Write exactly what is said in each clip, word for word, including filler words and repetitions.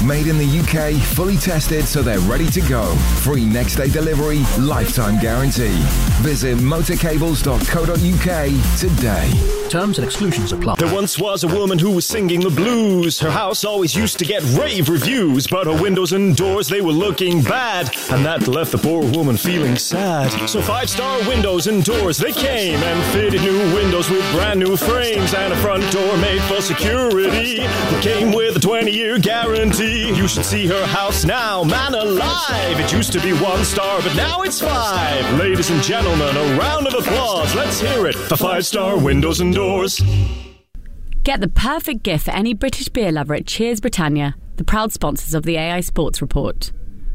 Made in the U K, fully tested so they're ready to go. Free next day delivery, lifetime guarantee. Visit motorcables dot co dot uk today. Terms and exclusions apply. There once was a woman who was singing the blues. Her house always used to get rave reviews, but her windows and doors, they were looking bad, and that left the poor woman feeling sad. So five-star windows and doors, they came and fitted new windows with brand new frames and a front door made for security that came with a twenty-year guarantee. You should see her house now, man alive. It used to be one star, but now it's five. Ladies and gentlemen, a round of applause. Let's hear it for five-star windows and doors. Get the perfect gift for any British beer lover at Cheers Britannia, the proud sponsors of the A I Sports Report.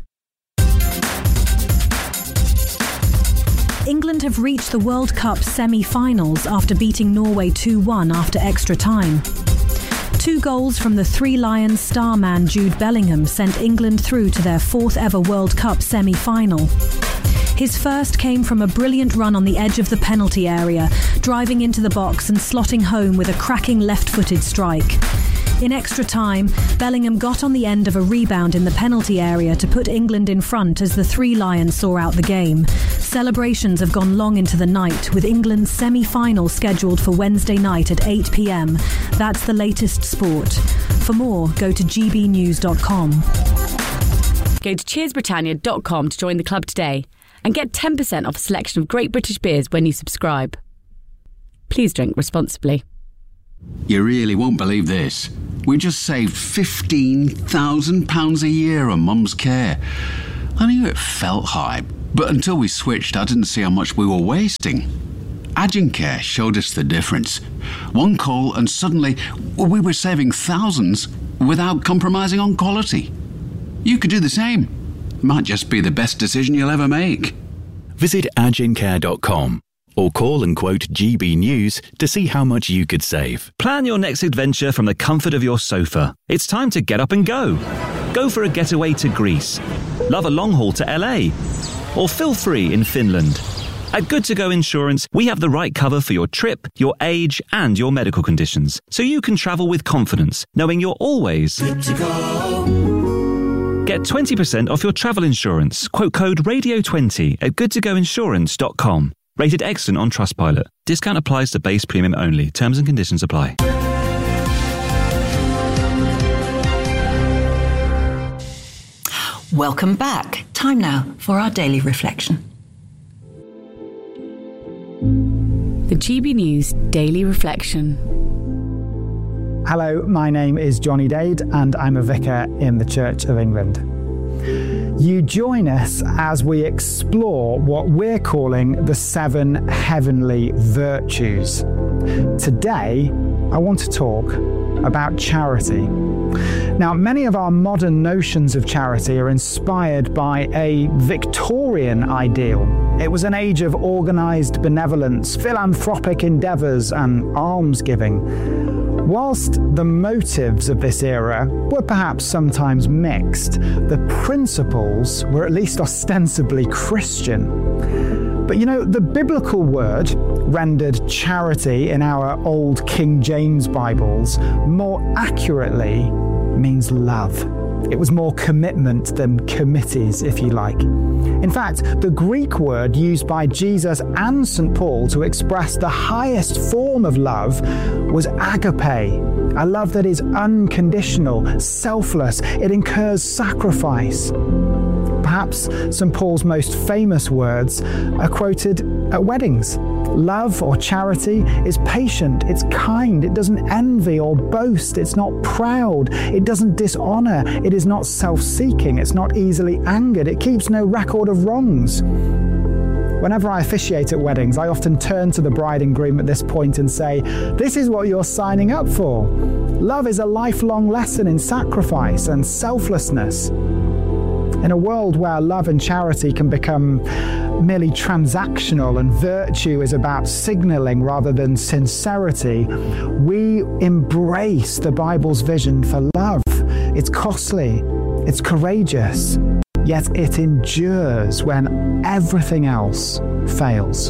England have reached the World Cup semi-finals after beating Norway two one after extra time. Two goals from the Three Lions star man Jude Bellingham sent England through to their fourth ever World Cup semi-final. His first came from a brilliant run on the edge of the penalty area, driving into the box and slotting home with a cracking left-footed strike. In extra time, Bellingham got on the end of a rebound in the penalty area to put England in front as the Three Lions saw out the game. Celebrations have gone long into the night, with England's semi-final scheduled for Wednesday night at eight p.m. That's the latest sport. For more, go to g b news dot com. Go to cheers britannia dot com to join the club today and get ten percent off a selection of great British beers when you subscribe. Please drink responsibly. You really won't believe this. We just saved fifteen thousand pounds a year on Mum's care. I knew it felt high, but until we switched, I didn't see how much we were wasting. Agencare showed us the difference. One call and suddenly we were saving thousands without compromising on quality. You could do the same. Might just be the best decision you'll ever make. Visit agencare dot com or call and quote G B News to see how much you could save. Plan your next adventure from the comfort of your sofa. It's time to get up and go. Go for a getaway to Greece. Love a long haul to L A. Or feel free in Finland. At Good To Go Insurance, we have the right cover for your trip, your age, and your medical conditions, so you can travel with confidence, knowing you're always good to go. Get twenty percent off your travel insurance. Quote code radio twenty at good to go insurance dot com. Rated excellent on Trustpilot. Discount applies to base premium only. Terms and conditions apply. Welcome back. Time now for our daily reflection. The G B News Daily Reflection. Hello, my name is Johnny Dade and I'm a vicar in the Church of England. You join us as we explore what we're calling the seven heavenly virtues. Today, I want to talk about charity. Now, many of our modern notions of charity are inspired by a Victorian ideal. It was an age of organised benevolence, philanthropic endeavours and almsgiving. Whilst the motives of this era were perhaps sometimes mixed, the principles were at least ostensibly Christian. But you know, the biblical word rendered charity in our old King James Bibles more accurately means love. It was more commitment than committees, if you like. In fact, the Greek word used by Jesus and Saint Paul to express the highest form of love was agape, a love that is unconditional, selfless, it incurs sacrifice. Perhaps Saint Paul's most famous words are quoted at weddings. Love or charity is patient, it's kind, it doesn't envy or boast, it's not proud, it doesn't dishonour, it is not self-seeking, it's not easily angered, it keeps no record of wrongs. Whenever I officiate at weddings, I often turn to the bride and groom at this point and say, this is what you're signing up for. Love is a lifelong lesson in sacrifice and selflessness. In a world where love and charity can become merely transactional and virtue is about signalling rather than sincerity, we embrace the Bible's vision for love. It's costly, it's courageous, yet it endures when everything else fails.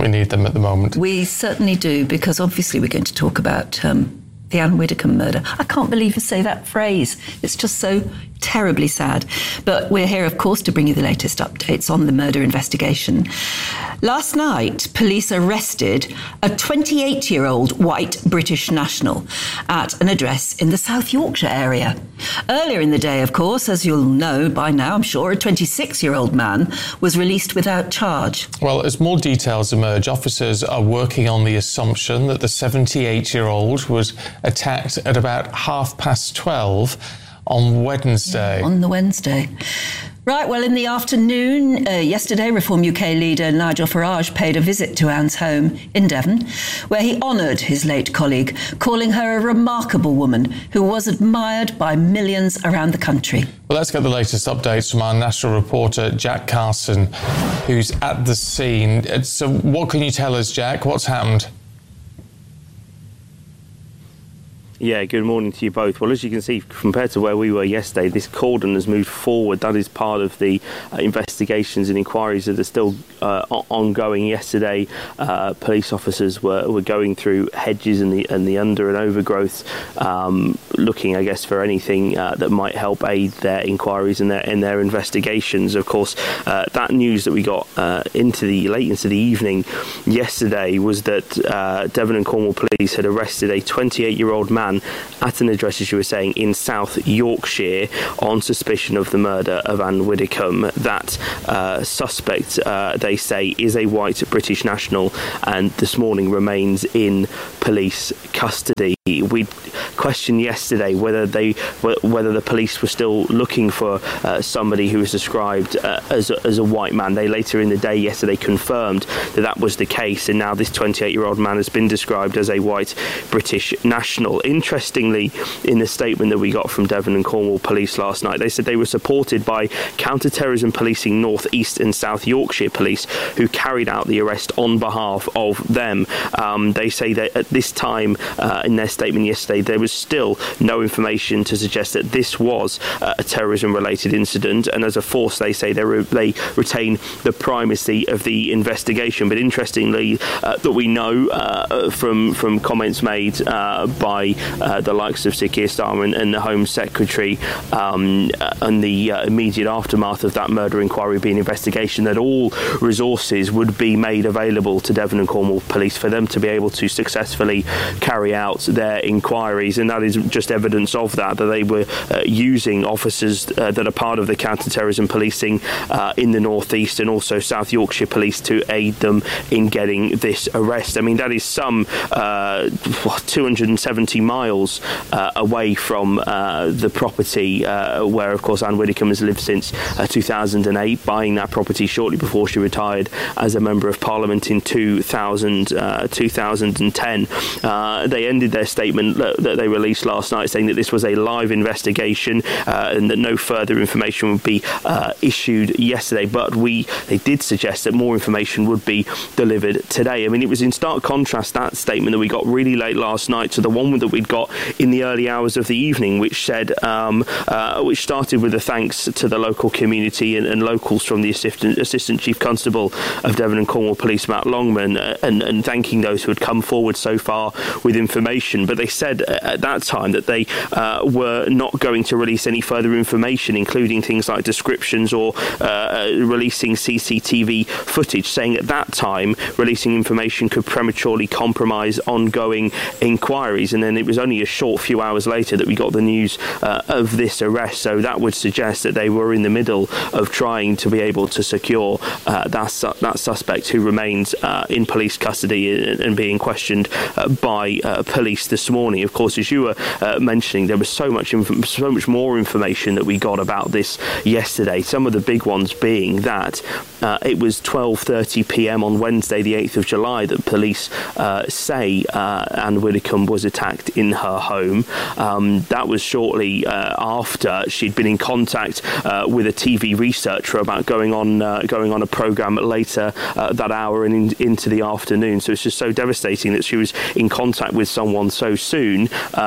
we need them at the moment. We certainly do, because obviously we're going to talk about um, the Anne Widdecombe murder. I can't believe you say that phrase. It's just so terribly sad. But we're here, of course, to bring you the latest updates on the murder investigation. Last night, police arrested a twenty-eight-year-old white British national at an address in the South Yorkshire area. Earlier in the day, of course, as you'll know by now, I'm sure, a twenty-six-year-old man was released without charge. Well, as more details emerge, officers are working on the assumption that the seventy-eight-year-old was attacked at about half past twelve on Wednesday. On the Wednesday. Right, well, in the afternoon, uh, yesterday, Reform U K leader Nigel Farage paid a visit to Anne's home in Devon, where he honoured his late colleague, calling her a remarkable woman who was admired by millions around the country. Well, let's get the latest updates from our national reporter, Jack Carson, who's at the scene. So what can you tell us, Jack? What's happened? Yeah, good morning to you both. Well, as you can see, compared to where we were yesterday, this cordon has moved forward. That is part of the uh, investigations and inquiries that are still uh, ongoing. Yesterday, uh, police officers were, were going through hedges and the and the under and overgrowth, um, looking, I guess, for anything uh, that might help aid their inquiries and their in their investigations. Of course, uh, that news that we got uh, into the late into the evening yesterday was that uh, Devon and Cornwall police had arrested a twenty-eight-year-old man at an address, as you were saying, in South Yorkshire on suspicion of the murder of Anne Widdecombe. That uh, suspect, uh, they say, is a white British national and this morning remains in police custody. We questioned yesterday whether they whether the police were still looking for uh, somebody who was described uh, as, a, as a white man. They later in the day yesterday confirmed that that was the case, and now this twenty-eight-year-old man has been described as a white British national. Interestingly, in the statement that we got from Devon and Cornwall Police last night, they said they were supported by counter-terrorism policing North, East and South Yorkshire Police, who carried out the arrest on behalf of them. Um, they say that at this time, uh, in their statement yesterday, there was still no information to suggest that this was uh, a terrorism-related incident, and as a force, they say they, re- they retain the primacy of the investigation. But interestingly, uh, that we know uh, from from comments made uh, by uh, the likes of Sir Keir Starmer and, and the Home Secretary um, uh, and the uh, immediate aftermath of that murder inquiry being investigation, that all resources would be made available to Devon and Cornwall Police for them to be able to successfully carry out their inquiries, and that is just evidence of that, that they were uh, using officers uh, that are part of the counter-terrorism policing uh, in the North East and also South Yorkshire Police to aid them in getting this arrest. I mean, that is some uh, two hundred seventy miles uh, away from uh, the property uh, where, of course, Anne Widdecombe has lived since uh, two thousand eight, buying that property shortly before she retired as a Member of Parliament in two thousand, uh, two thousand ten. Uh, they ended their statement that they released last night saying that this was a live investigation uh, and that no further information would be uh, issued yesterday, but we they did suggest that more information would be delivered today. I mean, it was in stark contrast, that statement that we got really late last night, to the one that we'd got in the early hours of the evening, which said um, uh, which started with a thanks to the local community and, and locals from the Assistant, Assistant Chief Constable of Devon and Cornwall Police, Matt Longman, uh, and, and thanking those who had come forward so far with information. But they said at that time that they uh, were not going to release any further information, including things like descriptions or uh, releasing C C T V footage, saying at that time releasing information could prematurely compromise ongoing inquiries. And then it was only a short few hours later that we got the news uh, of this arrest. So that would suggest that they were in the middle of trying to be able to secure uh, that, su- that suspect, who remains uh, in police custody and, and being questioned uh, by uh, police this morning. Of course, as you were uh, mentioning, there was so much inf- so much more information that we got about this yesterday. Some of the big ones being that uh, it was twelve thirty p.m. on Wednesday, the eighth of July, that police uh, say uh, Anne Widdecombe was attacked in her home. Um, that was shortly uh, after she'd been in contact uh, with a T V researcher about going on uh, going on a programme later uh, that hour and in, into the afternoon. So it's just so devastating that she was in contact with someone so soon uh, before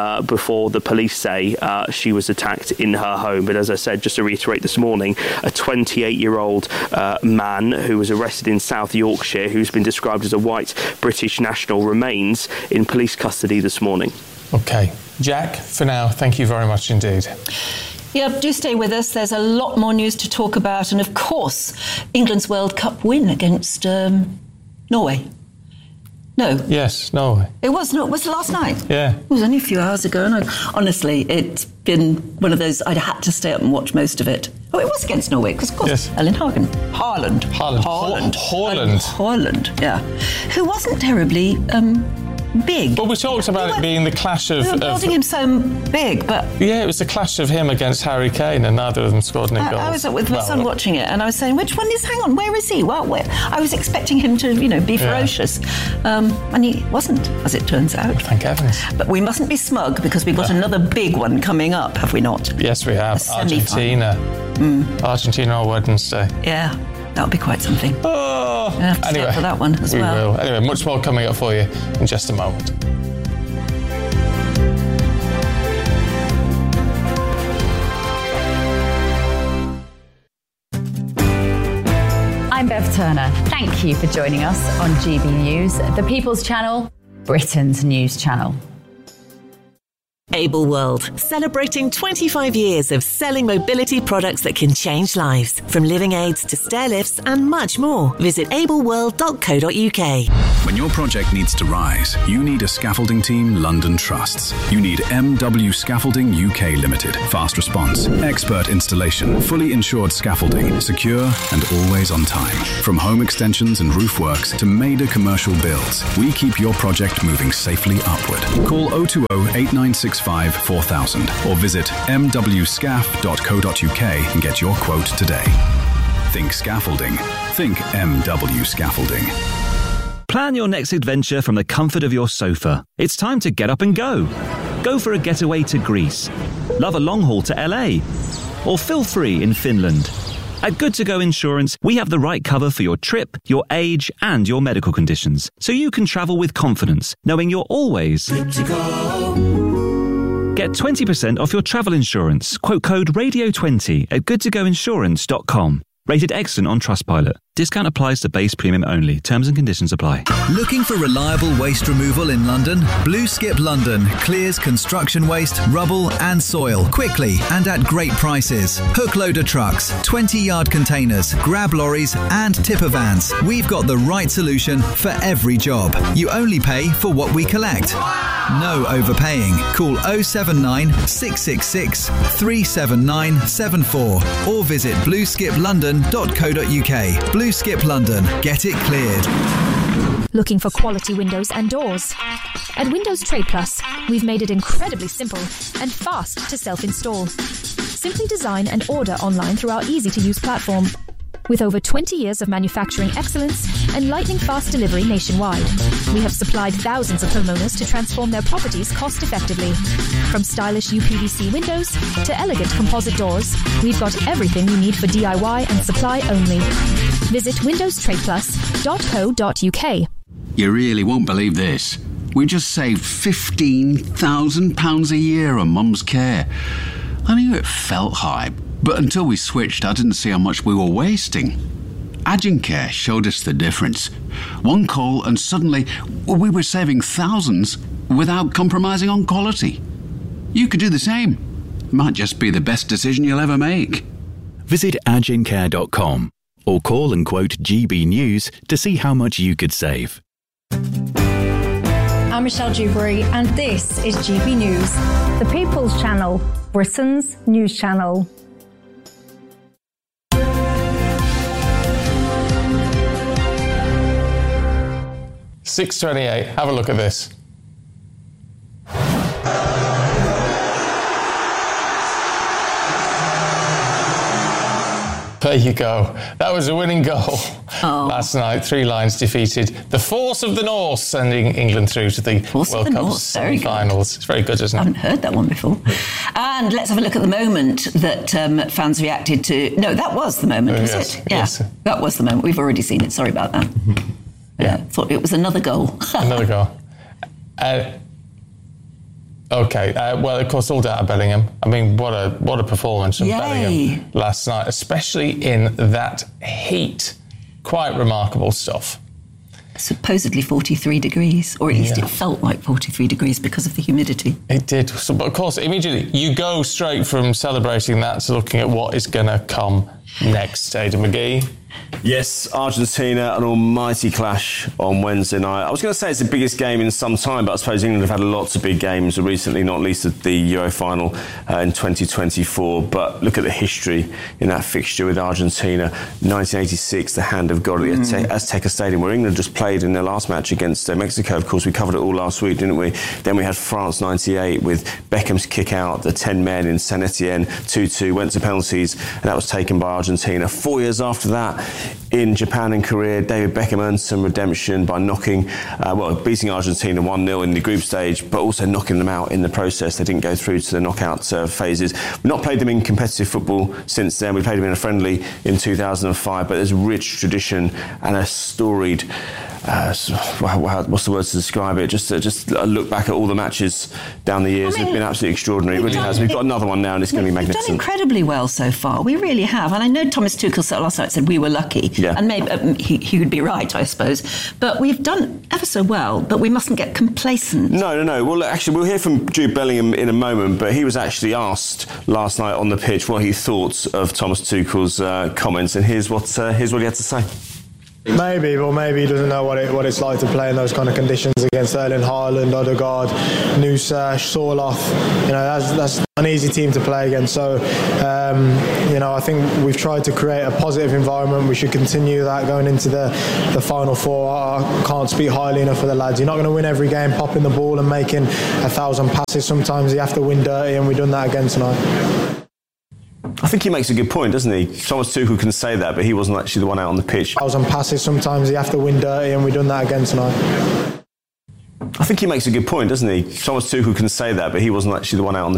before the police say uh, she was attacked in her home. But as I said, just to reiterate this morning, a twenty-eight-year-old uh, man who was arrested in South Yorkshire, who's been described as a white British national, remains in police custody this morning. OK. Jack, for now, thank you very much indeed. Yeah, do stay with us. There's a lot more news to talk about. And, of course, England's World Cup win against um, Norway. No. Yes, Norway. It was, no, it was last night. Yeah. It was only a few hours ago. And I, honestly, it's been one of those, I'd had to stay up and watch most of it. Oh, it was against Norway, because, of course, yes. Ellen Hagen. Haaland. Haaland. Haaland. Haaland. Haaland, yeah. Who wasn't terribly... Um, big. Well, we talked about we were, it being the clash of... We were building of, him so big, but... Yeah, it was the clash of him against Harry Kane, and neither of them scored any I, goals. I was with my well, son watching it, and I was saying, which one is... Hang on, where is he? Well, where? I was expecting him to, you know, be ferocious. Yeah. Um, and he wasn't, as it turns out. Well, thank heavens. But we mustn't be smug, because we've got yeah. another big one coming up, have we not? Yes, we have. Argentina. Mm. Argentina on Wednesday. Yeah. That'll be quite something. Oh, we'll have to anyway, stay up for that one as we well. will. Anyway, much more coming up for you in just a moment. I'm Bev Turner. Thank you for joining us on G B News, the People's Channel, Britain's news channel. Able World, celebrating twenty-five years of selling mobility products that can change lives. From living aids to stair lifts and much more. Visit able world dot co dot uk. When your project needs to rise, you need a scaffolding team London trusts. You need M W Scaffolding U K Limited. Fast response, expert installation, fully insured scaffolding, secure and always on time. From home extensions and roof works to major commercial builds, we keep your project moving safely upward. Call oh two oh, eight nine six five, four thousand or visit m w scaf dot co dot uk and get your quote today. Think scaffolding. Think M W Scaffolding. Plan your next adventure from the comfort of your sofa. It's time to get up and go. Go for a getaway to Greece. Love a long haul to L A. Or feel free in Finland. At Good To Go Insurance, we have the right cover for your trip, your age, and your medical conditions, so you can travel with confidence, knowing you're always good to go. Get twenty percent off your travel insurance. Quote code radio twenty at good to go insurance dot com. Rated excellent on Trustpilot. Discount applies to base premium only. Terms and conditions apply. Looking for reliable waste removal in London? Blue Skip London clears construction waste, rubble and soil quickly and at great prices. Hook loader trucks, twenty-yard containers, grab lorries and tipper vans. We've got the right solution for every job. You only pay for what we collect. No overpaying. Call oh seven nine, six six six, three seven nine seven four or visit blue skip london dot co dot uk. Blue Skip London. Get it cleared. Looking for quality windows and doors? At Windows Trade Plus, we've made it incredibly simple and fast to self-install. Simply design and order online through our easy-to-use platform. With over twenty years of manufacturing excellence and lightning-fast delivery nationwide, we have supplied thousands of homeowners to transform their properties cost-effectively. From stylish U P V C windows to elegant composite doors, we've got everything you need for D I Y and supply only. Visit windows trade plus dot co dot uk. You really won't believe this. We just saved fifteen thousand pounds a year on Mum's care. I knew it felt high, but until we switched, I didn't see how much we were wasting. Agencare showed us the difference. One call and suddenly we were saving thousands without compromising on quality. You could do the same. Might just be the best decision you'll ever make. Visit agencare dot com or call and quote G B News to see how much you could save. I'm Michelle Dewberry and this is G B News, the People's Channel, Britain's news channel. six twenty-eight, have a look at this. There you go. That was a winning goal oh. last night. Three Lions defeated the Force of the North, sending England through to the Force World Cup semi-finals. It's very good, isn't it? I haven't heard that one before. And let's have a look at the moment that um, fans reacted to. No, that was the moment, was yes, it? Yeah, yes. That was the moment. We've already seen it. Sorry about that. Mm-hmm. Yeah, thought it was another goal. Another goal. Uh, Okay, uh, well, of course, all down to Bellingham. I mean, what a what a performance from Yay. Bellingham last night, especially in that heat. Quite remarkable stuff. Supposedly forty-three degrees, or at least Yeah. it felt like forty-three degrees because of the humidity. It did. So, but of course, immediately you go straight from celebrating that to looking at what is going to come next, Aidan McGee. Yes, Argentina, an almighty clash on Wednesday night. I was going to say it's the biggest game in some time, but I suppose England have had lots of big games recently, not least at the Euro final uh, in twenty twenty-four. But look at the history in that fixture with Argentina. nineteen eighty-six, the hand of God at the mm. Azteca Stadium, where England just played in their last match against uh, Mexico. Of course, we covered it all last week, didn't we? Then we had France ninety-eight with Beckham's kick out, the ten men in Saint Etienne, two two, went to penalties, and that was taken by Argentina. Four years after that, in Japan and Korea, David Beckham earned some redemption by knocking, uh, well, beating Argentina one nil in the group stage, but also knocking them out in the process. They didn't go through to the knockout uh, phases. We've not played them in competitive football since then. We played them in a friendly in two thousand five, but there's a rich tradition and a storied, uh, what's the word to describe it? Just uh, just look back at all the matches down the years. I mean, it's been absolutely extraordinary. It really done, has. We've got another one now, and it's going to be magnificent. We've done incredibly well so far. We really have. And I know Thomas Tuchel said last night said we were lucky. Yeah. And maybe um, he, he would be right, I suppose. But we've done ever so well, but we mustn't get complacent. No, no, no. Well, actually, we'll hear from Jude Bellingham in a moment, but he was actually asked last night on the pitch what he thought of Thomas Tuchel's uh, comments, and here's what, uh, here's what he had to say. Maybe, but maybe he doesn't know what it, what it's like to play in those kind of conditions against Erling Haaland, Odegaard, Nusa, Sorloth. You know, that's that's an easy team to play against. So, um, you know, I think we've tried to create a positive environment. We should continue that going into the, the Final Four. I can't speak highly enough for the lads. You're not going to win every game popping the ball and making a thousand passes. Sometimes you have to win dirty, and we've done that again tonight. I think he makes a good point, doesn't he? Thomas Tuchel can say that, but he wasn't actually the one out on the pitch. Thousand passes. Sometimes you have to win dirty, and we've done that again tonight. I think he makes a good point, doesn't he? Thomas Tuchel can say that, but he wasn't actually the one out on the